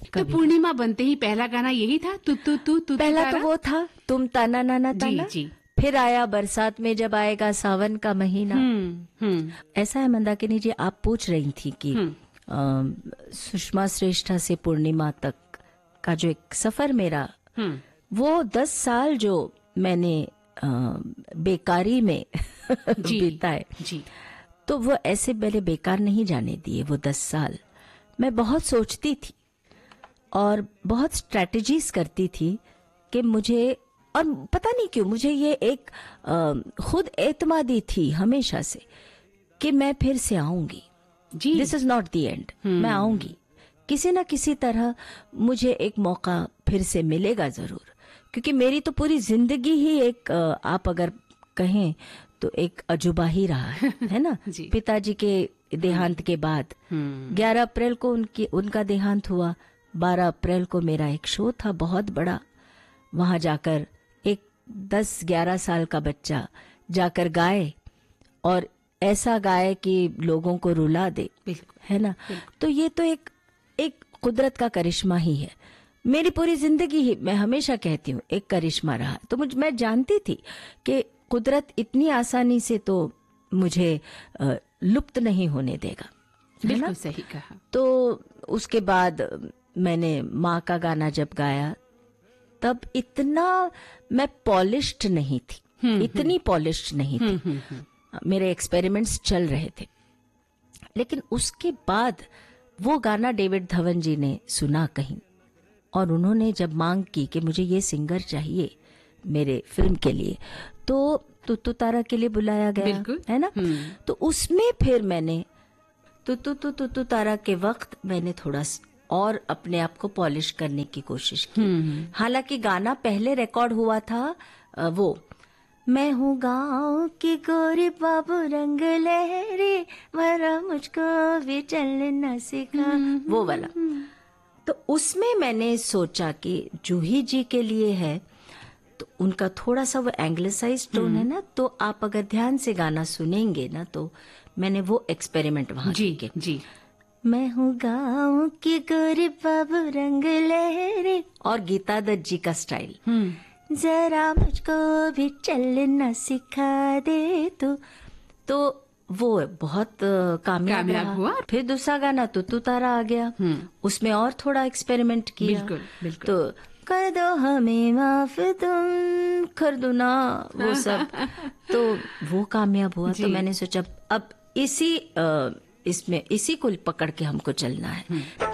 तो पूर्णिमा बनते ही पहला गाना यही था, तू तू तू तू पहला तारा? तो वो था, तुम ताना नाना ताना। जी। फिर आया बरसात में जब आएगा सावन का महीना। ऐसा है मंदाकिनी जी, आप पूछ रही थी कि सुषमा श्रेष्ठा से पूर्णिमा तक का जो एक सफर मेरा, वो 10 साल जो मैंने बेकारी में बीता है जी। तो वो ऐसे मैंने बेकार नहीं जाने दिए। वो 10 साल मैं बहुत सोचती थी और बहुत स्ट्रैटेजीज करती थी कि मुझे, और पता नहीं क्यों मुझे ये एक खुद एतमादी थी हमेशा से कि मैं फिर से आऊंगी। This is not the end, मैं आऊंगी किसी ना किसी तरह, मुझे एक मौका फिर से मिलेगा जरूर। क्योंकि मेरी तो पूरी जिंदगी ही एक आप अगर कहें तो एक अजूबा ही रहा है ना। पिताजी के देहांत के बाद 11 अप्रैल को उनका देहांत हुआ। 12 अप्रैल को मेरा एक शो था बहुत बड़ा, वहां जाकर एक 10-11 साल का बच्चा जाकर गाए और ऐसा गाए कि लोगों को रुला दे, है ना। तो ये तो एक कुदरत का करिश्मा ही है। मेरी पूरी जिंदगी ही, मैं हमेशा कहती हूँ, एक करिश्मा रहा। तो मैं जानती थी कि कुदरत इतनी आसानी से तो मुझे लुप्त नहीं होने देगा। बिल्कुल सही कहा। तो उसके बाद मैंने माँ का गाना जब गाया तब इतना मैं पॉलिश्ड नहीं थी, इतनी पॉलिश्ड नहीं थी। मेरे एक्सपेरिमेंट्स चल रहे थे। लेकिन उसके बाद वो गाना डेविड धवन जी ने सुना कहीं, और उन्होंने जब मांग की कि मुझे ये सिंगर चाहिए मेरे फिल्म के लिए, तो तुतु तारा के लिए बुलाया गया, है ना। तो उसमें फिर मैंने तुतु तारा के वक्त मैंने थोड़ा और अपने आप को पॉलिश करने की कोशिश की। हालांकि गाना पहले रिकॉर्ड हुआ था वो मैं हूँ गाँव की गोरी बाबू रंग लहरी, मरा मुझको भी चलना सिखा, वो वाला। तो उसमें मैंने सोचा कि जूही जी के लिए है तो उनका थोड़ा सा वो एंग्लिसाइज टोन है ना, तो आप अगर ध्यान से गाना सुनेंगे ना तो मैंने वो एक्सपेरिमेंट वहां किए। जी, मैं हूँ गाँव की गोरी बाबू रंग लहरी, और गीता दत्त जी का स्टाइल, जरा मुझको भी चलना सिखा दे तो वो बहुत कामयाब हुआ। फिर दूसरा गाना तुतु तारा आ गया, उसमें और थोड़ा एक्सपेरिमेंट किया। बिल्कुल। तो कर दो हमें माफ तुम कर दो ना, वो सब तो वो कामयाब हुआ। तो मैंने सोचा अब इसी को पकड़ के हमको चलना है।